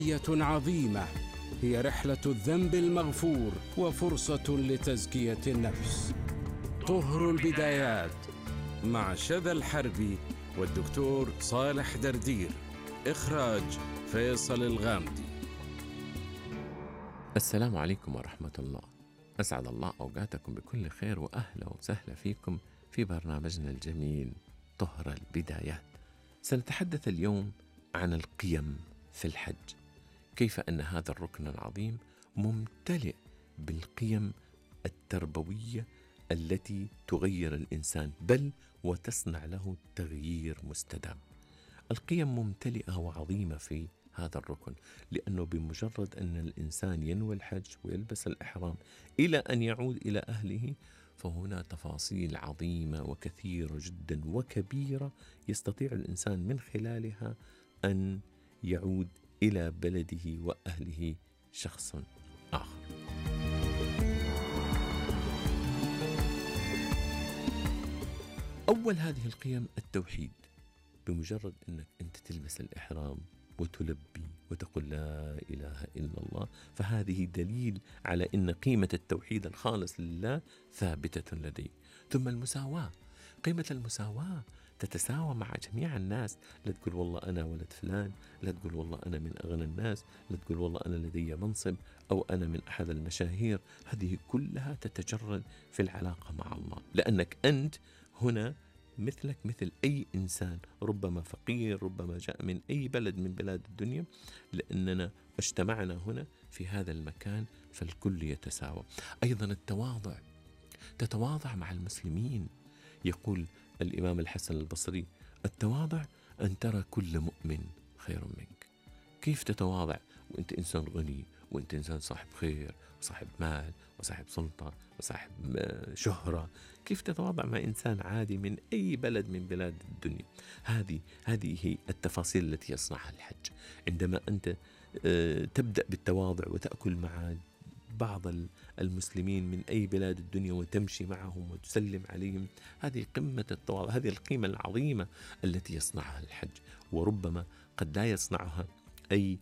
عظيمة، هي رحلة الذنب المغفور وفرصة لتزكية النفس. طهر البدايات مع شذى الحربي والدكتور صالح دردير. إخراج فيصل الغامدي. السلام عليكم ورحمة الله. أسعد الله أوقاتكم بكل خير، وأهلا وسهلا فيكم في برنامجنا الجميل طهر البدايات. سنتحدث اليوم عن القيم في الحج، كيف أن هذا الركن العظيم ممتلئ بالقيم التربوية التي تغير الإنسان، بل وتصنع له تغيير مستدام. القيم ممتلئة وعظيمة في هذا الركن، لأنه بمجرد أن الإنسان ينوي الحج ويلبس الإحرام إلى أن يعود إلى أهله، فهنا تفاصيل عظيمة وكثيرة جدا وكبيرة يستطيع الإنسان من خلالها أن يعود إلى بلده وأهله شخص آخر. أول هذه القيم التوحيد. بمجرد أنك أنت تلبس الإحرام وتلبي وتقول لا إله إلا الله، فهذه دليل على أن قيمة التوحيد الخالص لله ثابتة لديك. ثم المساواة، قيمة المساواة، تتساوى مع جميع الناس. لا تقول والله أنا ولد فلان، لا تقول والله أنا من أغنى الناس، لا تقول والله أنا لدي منصب أو أنا من أحد المشاهير. هذه كلها تتجرد في العلاقة مع الله، لأنك أنت هنا مثلك مثل أي إنسان، ربما فقير، ربما جاء من أي بلد من بلاد الدنيا، لأننا اجتمعنا هنا في هذا المكان، فالكل يتساوى. أيضا التواضع، تتواضع مع المسلمين. يقول الإمام الحسن البصري: التواضع أن ترى كل مؤمن خير منك. كيف تتواضع وأنت إنسان غني، وأنت إنسان صاحب خير وصاحب مال وصاحب سلطة وصاحب شهرة؟ كيف تتواضع مع إنسان عادي من أي بلد من بلاد الدنيا؟ هذه هي التفاصيل التي يصنعها الحج. عندما أنت تبدأ بالتواضع وتأكل مع بعض المسلمين من أي بلاد الدنيا وتمشي معهم وتسلم عليهم، هذه قمة التواضع، هذه القيمة العظيمة التي يصنعها الحج. وربما قد لا يصنعها أي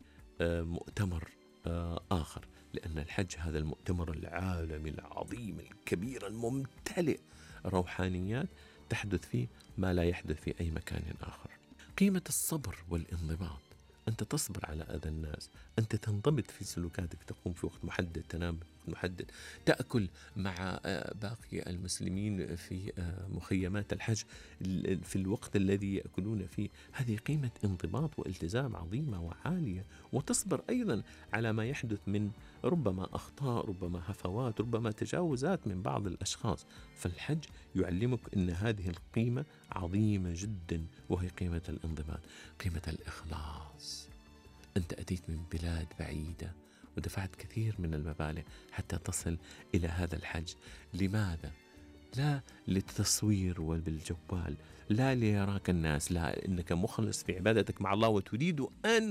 مؤتمر آخر، لأن الحج هذا المؤتمر العالمي العظيم الكبير الممتلئ روحانيات تحدث فيه ما لا يحدث في أي مكان آخر. قيمة الصبر والانضباط، أنت تصبر على أذى الناس، أنت تنضبط في سلوكاتك، تقوم في وقت محدد، تنام في وقت محدد، تأكل مع باقي المسلمين في مخيمات الحج في الوقت الذي يأكلون فيه. هذه قيمة انضباط والتزام عظيمة وعالية. وتصبر أيضا على ما يحدث من ربما أخطاء، ربما هفوات، ربما تجاوزات من بعض الأشخاص. فالحج يعلمك أن هذه القيمة عظيمة جدا، وهي قيمة الانضباط. قيمة الإخلاص، أنت أتيت من بلاد بعيدة ودفعت كثير من المبالغ حتى تصل إلى هذا الحج. لماذا؟ لا للتصوير وبالجوال، لا ليراك الناس، لا، إنك مخلص في عبادتك مع الله، وتريد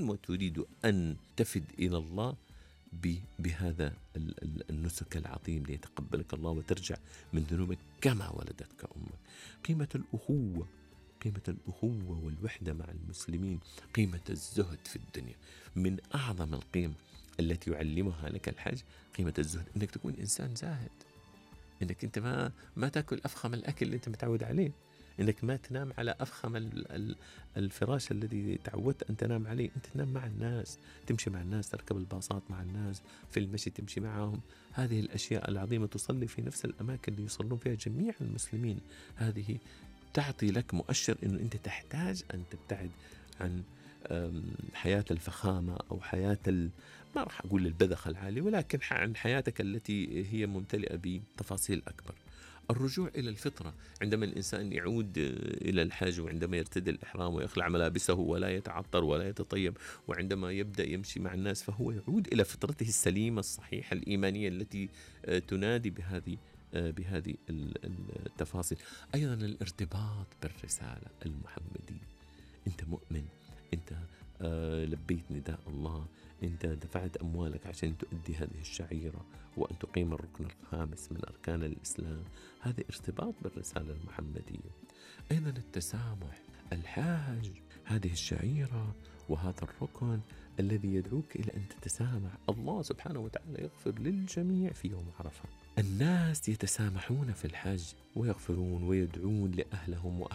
أن تفد إلى الله بهذا النسك العظيم ليتقبلك الله وترجع من ذنوبك كما ولدتك أمك. قيمة الأخوة، قيمة الأخوة والوحدة مع المسلمين. قيمة الزهد في الدنيا، من أعظم القيم التي يعلمها لك الحج قيمة الزهد، إنك تكون إنسان زاهد، إنك أنت ما تأكل أفخم الأكل اللي أنت متعود عليه، إنك ما تنام على أفخم الفراش الذي تعودت أن تنام عليه. أنت تنام مع الناس، تمشي مع الناس، تركب الباصات مع الناس، في المشي تمشي معهم. هذه الأشياء العظيمة، تصلي في نفس الأماكن اللي يصلون فيها جميع المسلمين. هذه تعطي لك مؤشر أنه أنت تحتاج أن تبتعد عن حياة الفخامة أو حياة ما راح أقول البذخ العالي، ولكن عن حياتك التي هي ممتلئة بتفاصيل أكبر. الرجوع إلى الفطرة، عندما الإنسان يعود إلى الحج، وعندما يرتدي الإحرام ويخلع ملابسه ولا يتعطر ولا يتطيب، وعندما يبدأ يمشي مع الناس، فهو يعود إلى فطرته السليمة الصحيحة الإيمانية التي تنادي بهذه التفاصيل. أيضا الارتباط بالرسالة المحمدية، أنت مؤمن، أنت لبيت نداء الله، أنت دفعت أموالك عشان تؤدي هذه الشعيرة وأن تقيم الركن الخامس من أركان الإسلام. هذا ارتباط بالرسالة المحمدية. أيضا التسامح، الحاج، هذه الشعيرة وهذا الركن الذي يدعوك إلى أن تتسامح. الله سبحانه وتعالى يغفر للجميع في يوم عرفة. الناس يتسامحون في الحج ويغفرون ويدعون لأهلهم